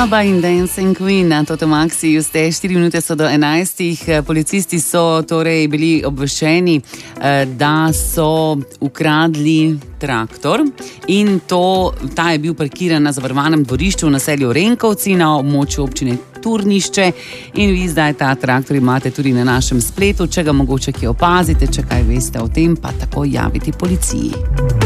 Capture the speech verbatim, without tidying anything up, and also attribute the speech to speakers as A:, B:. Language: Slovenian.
A: ABBA in Dancing Queen na Totomaxi, ste štiri minute so do enajstih. Policisti so torej bili obveščeni, da so ukradli traktor in to, ta je bil parkiran na zavarovanem dvorišču v naselju Renkovci na območju občine Turnišče in vi zdaj ta traktor imate tudi na našem spletu. Če ga mogoče kje opazite, če kaj veste o tem, pa tako javite policiji.